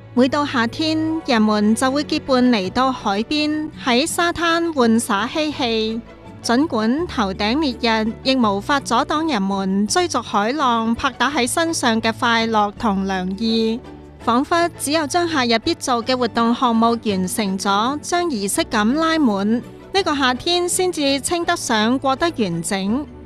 每到夏天，人們就會結伴嚟到海邊，喺沙灘玩耍嬉戲。儘管頭頂烈日，亦無法阻擋人們追逐海浪拍打喺身上嘅快樂同涼意。彷彿只有將夏日必做嘅活動項目完成咗，將儀式感拉滿，呢個夏天先至稱得上過得完整。